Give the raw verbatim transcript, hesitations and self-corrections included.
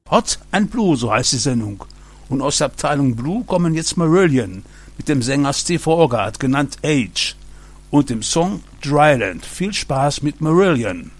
Hot and Blue, so heißt die Sendung. Und aus der Abteilung Blue kommen jetzt Marillion mit dem Sänger Steve Hogarth, genannt Age, und dem Song Dryland. Viel Spaß mit Marillion.